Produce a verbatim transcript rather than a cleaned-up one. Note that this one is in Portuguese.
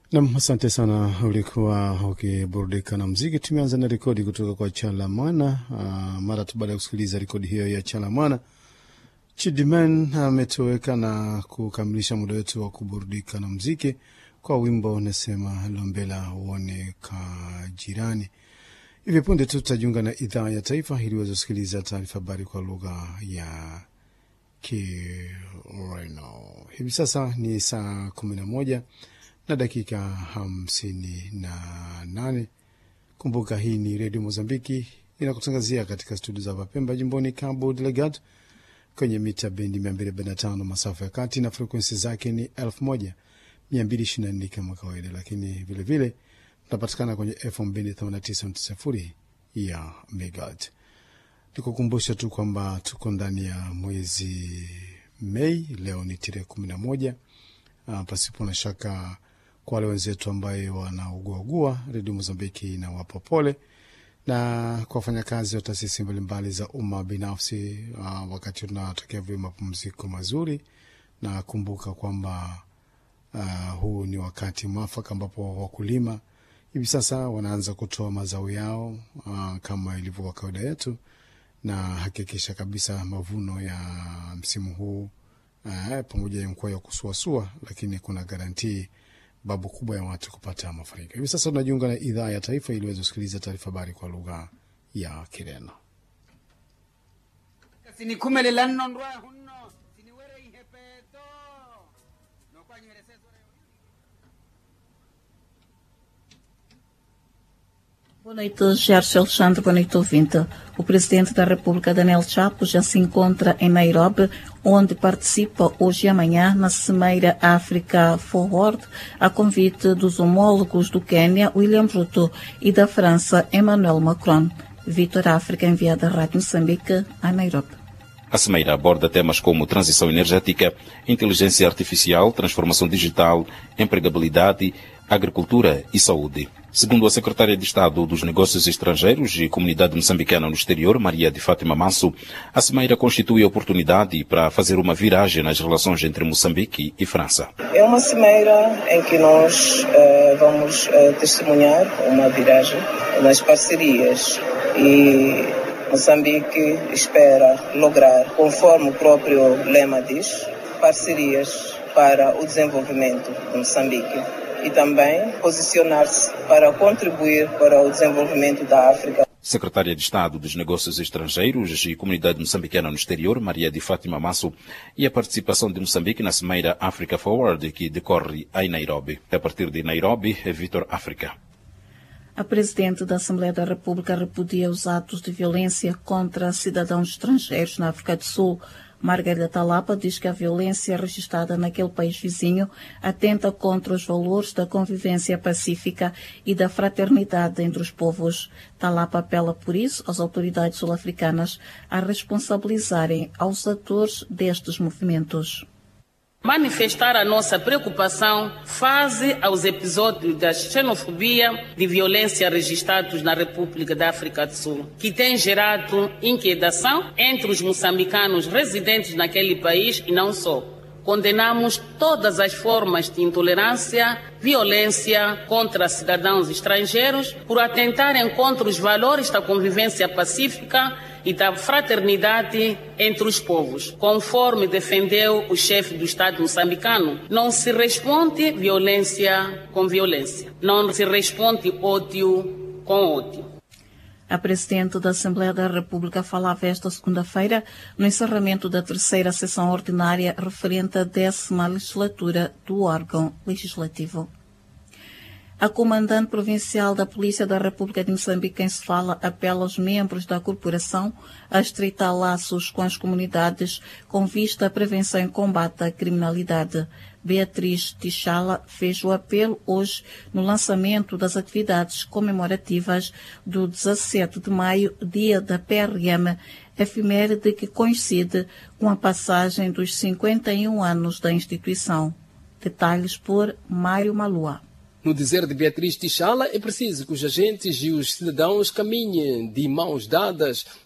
Nam, asante sana. Ulikuwa ukiburudika na mziki. Tumeanza na rekodi kutoka kwa Chalamwana. Uh, mara tu baada ya kusikiliza rekodi hiyo ya Chalamwana, Chidiman ametoweka na kukamilisha muda wetu wa kuburudika na mziki kwa wimbo unasema Lombela uone ka jirani. Hivi punde tu tutajiunga na idhaa ya taifa ili uweze kusikiliza taarifa habari kwa lugha ya Kireno. Hivi sasa ni saa kumi na moja na dakika hamsini na nane. Kumbuka hii ni Radio Mozambiki inakutangazia katika studio za Pemba jimboni Cabo Delgado kwenye mita bendi mia mbili arobaini na tano masafa ya kati na frekuensi zake ni elfu moja mia mbili ishirini na nne kama kawaida, lakini vile vile tunapatikana kwenye F M bendi themanini na tisa nukta sifuri ya megahertz. Nikukumbusha tu kwamba tuko ndani ya mwezi Mei, leo ni tarehe kumi na moja. Uh, pasipo na shaka kwa wale wenzetu ambaye wanauguaugua, Radio Mozambiki inawapa pole, na kwa wafanyakazi wa taasisi mbalimbali za umma binafsi, uh, wakati tunatakia vile mapumziko mazuri, na kumbuka kwamba uh, huu ni wakati mwafaka ambapo wakulima hivi sasa wanaanza kutoa mazao yao, uh, kama ilivyo kwa kawaida yetu, na hakikisha kabisa mavuno ya msimu huu uh, pamoja na mkoa ya kusuasua, lakini kuna garantii babu kubwa ya watu kupata mafanikio. Hivi sasa tunajiunga na idhaa ya taifa ili uweze kusikiliza taarifa habari kwa lugha ya Kireno. Boa noite, Gerson Alexandre. Boa noite, ouvinte. O Presidente da República, Daniel Chapo, já se encontra em Nairobi, onde participa hoje e amanhã na Cimeira Africa Forward, a convite dos homólogos do Quênia, William Ruto, e da França, Emmanuel Macron. Vitor África, enviada à Rádio Moçambique, a Nairobi. A Cimeira aborda temas como transição energética, inteligência artificial, transformação digital, empregabilidade, agricultura e saúde. Segundo a secretária de Estado dos Negócios Estrangeiros e Comunidade Moçambicana no Exterior, Maria de Fátima Manso, a Cimeira constitui oportunidade para fazer uma viragem nas relações entre Moçambique e França. É uma cimeira em que nós uh, vamos uh, testemunhar uma viragem nas parcerias e Moçambique espera lograr, conforme o próprio lema diz, parcerias para o desenvolvimento de Moçambique e também posicionar-se para contribuir para o desenvolvimento da África. Secretária de Estado dos Negócios Estrangeiros e Comunidade Moçambicana no Exterior, Maria de Fátima Masso, e a participação de Moçambique na Cimeira Africa Forward, que decorre em Nairobi. A partir de Nairobi, é Vitor África. A Presidente da Assembleia da República repudia os atos de violência contra cidadãos estrangeiros na África do Sul. Margarida Talapa diz que a violência registrada naquele país vizinho atenta contra os valores da convivência pacífica e da fraternidade entre os povos. Talapa apela, por isso, às autoridades sul-africanas a responsabilizarem aos atores destes movimentos. Manifestar a nossa preocupação face aos episódios da xenofobia de violência registrados na República da África do Sul, que tem gerado inquietação entre os moçambicanos residentes naquele país e não só. Condenamos todas as formas de intolerância, violência contra cidadãos estrangeiros por atentarem contra os valores da convivência pacífica e da fraternidade entre os povos. Conforme defendeu o chefe do Estado moçambicano, não se responde violência com violência. Não se responde ódio com ódio. A Presidente da Assembleia da República falava esta segunda-feira no encerramento da terceira sessão ordinária referente à décima legislatura do órgão legislativo. A comandante provincial da Polícia da República de Moçambique, em Sofala, apela aos membros da corporação a estreitar laços com as comunidades com vista à prevenção e combate à criminalidade. Beatriz Tichala fez o apelo hoje no lançamento das atividades comemorativas do dezassete de maio, dia da P R M, efeméride que coincide com a passagem dos cinquenta e um anos da instituição. Detalhes por Mário Malua. No dizer de Beatriz Tichala, é preciso que os agentes e os cidadãos caminhem de mãos dadas